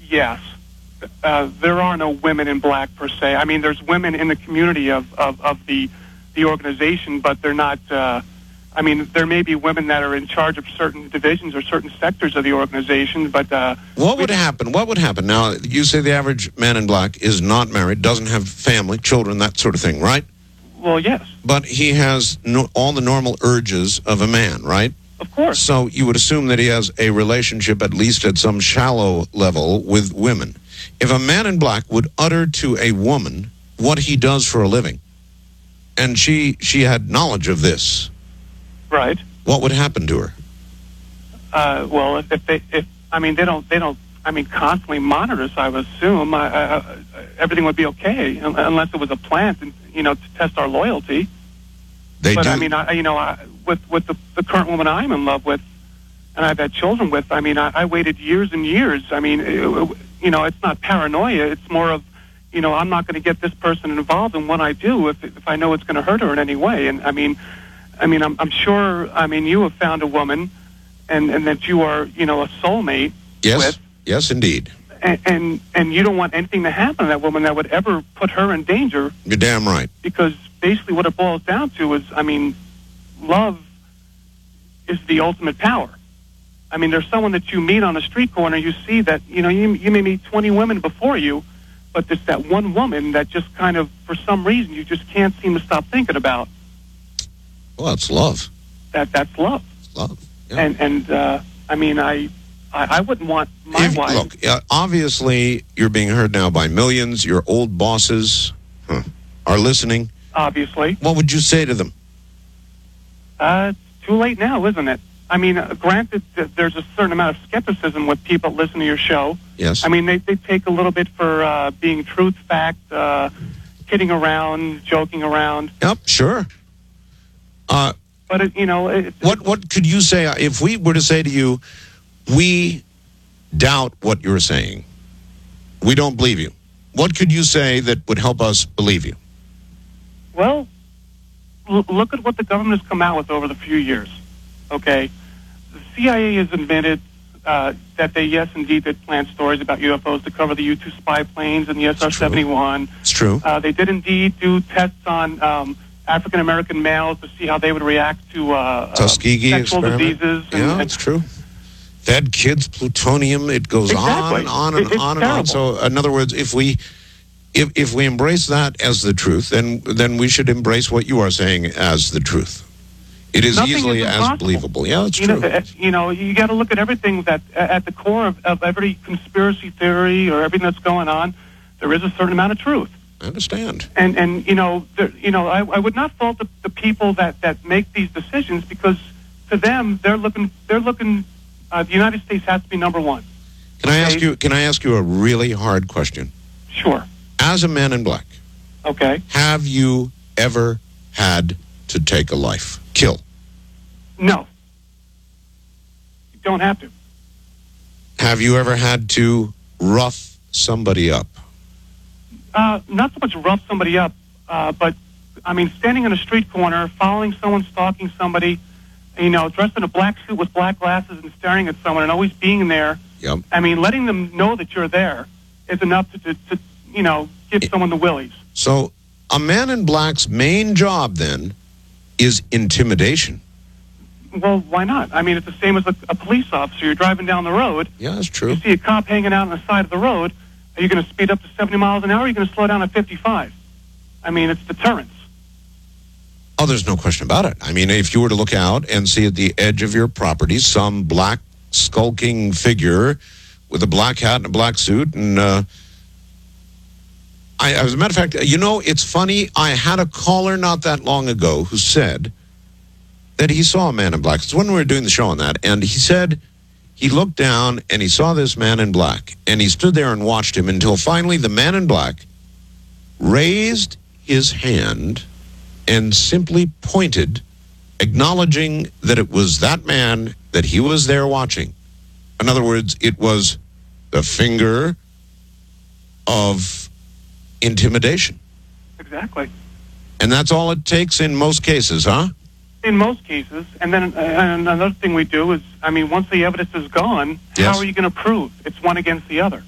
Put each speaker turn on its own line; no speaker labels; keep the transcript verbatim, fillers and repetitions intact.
yes. Uh, there are no women in black per se. I mean, there's women in the community of, of, of the the organization, but they're not. Uh, I mean, there may be women that are in charge of certain divisions or certain sectors of the organization, but uh,
what would happen? What would happen? Now, you say the average man in black is not married, doesn't have family, children, that sort of thing, right?
Well, yes.
But he has no, all the normal urges of a man, right?
Of course.
So you would assume that he has a relationship, at least at some shallow level, with women. If a man in black would utter to a woman what he does for a living, and she she had knowledge of this,
right,
what would happen to her?
Uh, well, if, if they, if I mean, they don't, they don't. I mean, constantly monitor us. I would assume I, I, I, everything would be okay, unless it was a plant, and you know, to test our loyalty.
They
but
do.
I mean, I, you know, I, with with the, the current woman I'm in love with, and I've had children with. I mean, I, I waited years and years. I mean, it, it, you know, it's not paranoia. It's more of, you know, I'm not going to get this person involved in what I do if if I know it's going to hurt her in any way. And I mean, I mean, I'm, I'm sure. I mean, you have found a woman, and and that you are, you know, a soulmate
yes,
with.
Yes, indeed.
And, and and you don't want anything to happen to that woman that would ever put her in danger.
You're damn right.
Because basically, what it boils down to is, I mean, love is the ultimate power. I mean, there's someone that you meet on a street corner, you see that, you know, you, you may meet twenty women before you, but there's that one woman that just kind of, for some reason, you just can't seem to stop thinking about.
Well, it's love.
That That's love.
It's love. Yeah.
And, and uh, I mean, I, I I wouldn't want my
if,
wife...
Look, uh, obviously, you're being heard now by millions. Your old bosses huh, are listening.
Obviously.
What would you say to them?
Uh, it's too late now, isn't it? I mean, uh, granted, th- there's a certain amount of skepticism with people that listen to your show.
Yes.
I mean, they, they take a little bit for uh, being truth, fact, uh, kidding around, joking around.
Yep, sure. Uh,
but, it, you know... It,
what What could you say, if we were to say to you, we doubt what you're saying, we don't believe you, what could you say that would help us believe you?
Well, l- look at what the government has come out with over the few years, okay? The C I A has admitted uh, that they, yes, indeed, did plant stories about U F Os to cover the U two spy planes and the S R seventy-one.
It's true.
Uh, they did indeed do tests on um, African-American males to see how they would react to uh,
Tuskegee
uh, sexual
experiment.
diseases. And,
yeah,
and,
it's true. Fed kids plutonium, it goes
exactly.
on and on and
it,
on and
terrible.
on. So, in other words, if we... If if we embrace that as the truth, then then we should embrace what you are saying as the truth. It is
Nothing
easily
is
as
impossible.
believable. Yeah, that's
you
true.
Know, you know, you got to look at everything that at the core of, of every conspiracy theory or everything that's going on, there is a certain amount of truth.
I understand.
And and you know, there, you know, I, I would not fault the, the people that, that make these decisions because to them they're looking they're looking. Uh, the United States has to be number one.
Can I
okay?
ask you? Can I ask you a really hard question?
Sure.
As a man in black,
okay,
have you ever had to take a life, kill?
No. You don't have to.
Have you ever had to rough somebody up?
Uh, not so much rough somebody up, uh, but I mean, standing on a street corner, following someone, stalking somebody, you know, dressed in a black suit with black glasses and staring at someone and always being there.
Yep.
I mean, letting them know that you're there is enough to, to, to you know, give someone the willies.
So a man in black's main job, then, is intimidation.
Well, why not? I mean, it's the same as a, a police officer. You're driving down the road.
Yeah, that's true.
You see a cop hanging out on the side of the road. Are you going to speed up to seventy miles an hour or are you going to slow down at fifty-five? I mean, it's deterrence.
Oh, there's no question about it. I mean, if you were to look out and see at the edge of your property some black skulking figure with a black hat and a black suit and... Uh, I, as a matter of fact, you know, it's funny. I had a caller not that long ago who said that he saw a man in black. It's when we were doing the show on that. And he said he looked down and he saw this man in black. And he stood there and watched him until finally the man in black raised his hand and simply pointed, acknowledging that it was that man that he was there watching. In other words, it was the finger of intimidation.
Exactly.
And that's all it takes in most cases, huh?
In most cases. And then uh, and another thing we do is, I mean, once the evidence is gone,
Yes.
how are you going to prove it's one against the other?